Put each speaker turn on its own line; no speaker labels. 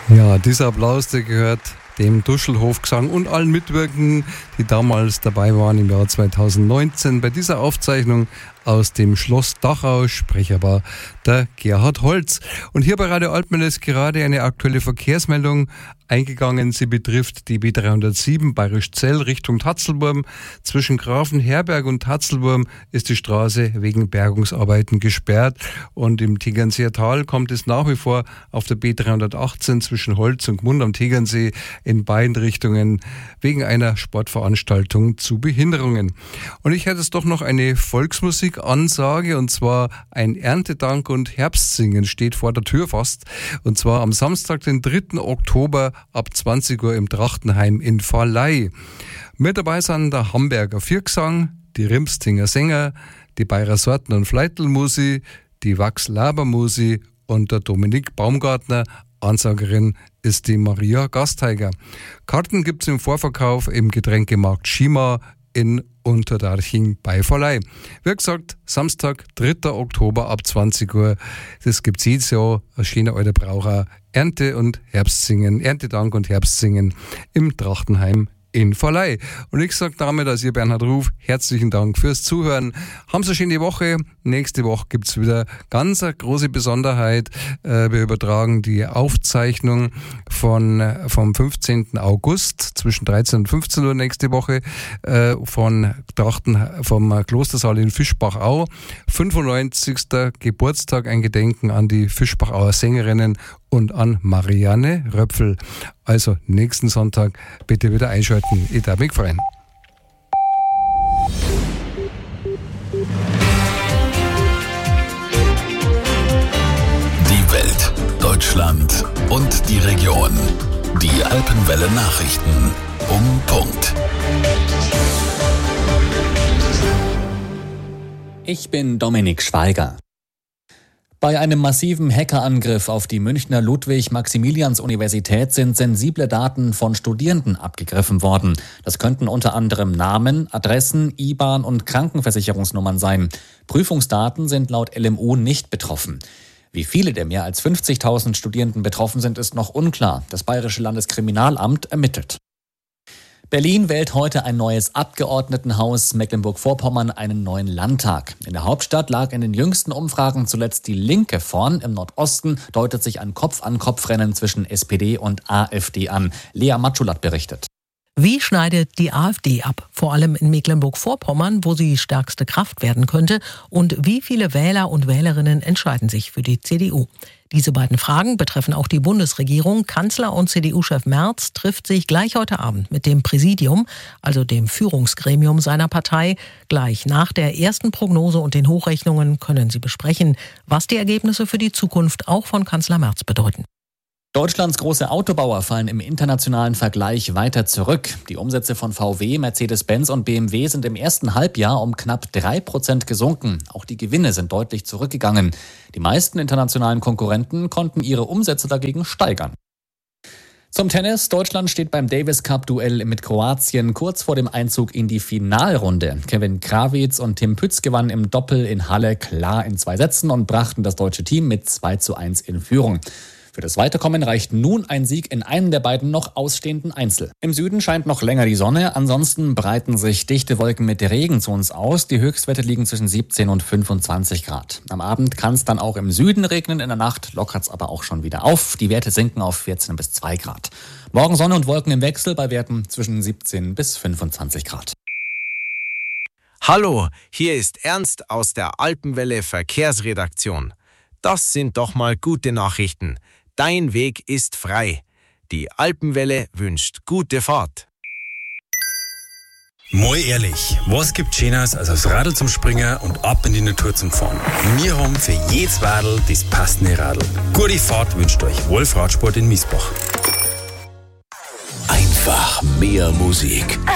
Ja, dieser Applaus, der gehört dem Duschelhofgesang und allen Mitwirkenden, die damals dabei waren im Jahr 2019 bei dieser Aufzeichnung aus dem Schloss Dachau. Sprecher war der Gerhard Holz. Und hier bei Radio Alpmelle ist gerade eine aktuelle Verkehrsmeldung eingegangen. Sie betrifft die B307 Bayerisch-Zell Richtung Tatzelburm. Zwischen Grafenherberg und Tatzelburm ist die Straße wegen Bergungsarbeiten gesperrt. Und im Tegernseer Tal kommt es nach wie vor auf der B318 zwischen Holz und Gmund am Tegernsee in beiden Richtungen wegen einer Sportveranstaltung zu Behinderungen. Und ich hätte jetzt doch noch eine Volksmusik-Ansage, und zwar ein Erntedank und Herbstsingen steht vor der Tür fast. Und zwar am Samstag, den 3. Oktober ab 20 Uhr im Trachtenheim in Valley. Mit dabei sind der Hamburger Viergesang, die Rimstinger Sänger, die Bayer Sorten- und Fleitelmusi, die Wachs-Laber-Musi und der Dominik Baumgartner. Ansagerin ist die Maria Gasteiger. Karten gibt's im Vorverkauf im Getränkemarkt Schima in Unterdarching bei Valley. Wie gesagt, Samstag, 3. Oktober ab 20 Uhr. Das gibt's jedes Jahr, ein schöner alter Braucher. Erntedank und Herbstsingen im Trachtenheim in Valley. Und ich sage damit, als ihr Bernhard Ruf, herzlichen Dank fürs Zuhören. Haben Sie eine schöne Woche. Nächste Woche gibt's wieder ganz eine große Besonderheit. Wir übertragen die Aufzeichnung vom 15. August zwischen 13 und 15 Uhr nächste Woche vom Klostersaal in Fischbachau. 95. Geburtstag, ein Gedenken an die Fischbachauer Sängerinnen und an Marianne Röpfel. Also nächsten Sonntag bitte wieder einschalten. Ich darf mich freuen.
Die Welt, Deutschland und die Region. Die Alpenwelle Nachrichten um Punkt.
Ich bin Dominik Schweiger. Bei einem massiven Hackerangriff auf die Münchner Ludwig-Maximilians-Universität sind sensible Daten von Studierenden abgegriffen worden. Das könnten unter anderem Namen, Adressen, IBAN und Krankenversicherungsnummern sein. Prüfungsdaten sind laut LMU nicht betroffen. Wie viele der mehr als 50.000 Studierenden betroffen sind, ist noch unklar. Das Bayerische Landeskriminalamt ermittelt. Berlin wählt heute ein neues Abgeordnetenhaus, Mecklenburg-Vorpommern einen neuen Landtag. In der Hauptstadt lag in den jüngsten Umfragen zuletzt die Linke vorn. Im Nordosten deutet sich ein Kopf-an-Kopf-Rennen zwischen SPD und AfD an. Lea Matschulat berichtet.
Wie schneidet die AfD ab? Vor allem in Mecklenburg-Vorpommern, wo sie stärkste Kraft werden könnte. Und wie viele Wähler und Wählerinnen entscheiden sich für die CDU? Diese beiden Fragen betreffen auch die Bundesregierung. Kanzler und CDU-Chef Merz trifft sich gleich heute Abend mit dem Präsidium, also dem Führungsgremium seiner Partei. Gleich nach der ersten Prognose und den Hochrechnungen können sie besprechen, was die Ergebnisse für die Zukunft auch von Kanzler Merz bedeuten.
Deutschlands große Autobauer fallen im internationalen Vergleich weiter zurück. Die Umsätze von VW, Mercedes-Benz und BMW sind im ersten Halbjahr um knapp 3% gesunken. Auch die Gewinne sind deutlich zurückgegangen. Die meisten internationalen Konkurrenten konnten ihre Umsätze dagegen steigern. Zum Tennis. Deutschland steht beim Davis-Cup-Duell mit Kroatien kurz vor dem Einzug in die Finalrunde. Kevin Krawitz und Tim Pütz gewannen im Doppel in Halle klar in 2 Sätzen und brachten das deutsche Team mit 2:1 in Führung. Für das Weiterkommen reicht nun ein Sieg in einem der beiden noch ausstehenden Einzel. Im Süden scheint noch länger die Sonne, ansonsten breiten sich dichte Wolken mit Regen zu uns aus. Die Höchstwerte liegen zwischen 17 und 25 Grad. Am Abend kann es dann auch im Süden regnen, in der Nacht lockert es aber auch schon wieder auf. Die Werte sinken auf 14 bis 2 Grad. Morgen Sonne und Wolken im Wechsel bei Werten zwischen 17 bis 25 Grad.
Hallo, hier ist Ernst aus der Alpenwelle Verkehrsredaktion. Das sind doch mal gute Nachrichten. Dein Weg ist frei. Die Alpenwelle wünscht gute Fahrt.
Mal ehrlich, was gibt Schöneres als aufs Radl zum Springen und ab in die Natur zum Fahren? Wir haben für jedes Radl das passende Radl. Gute Fahrt wünscht euch Wolf Radsport in Miesbach.
Einfach mehr Musik.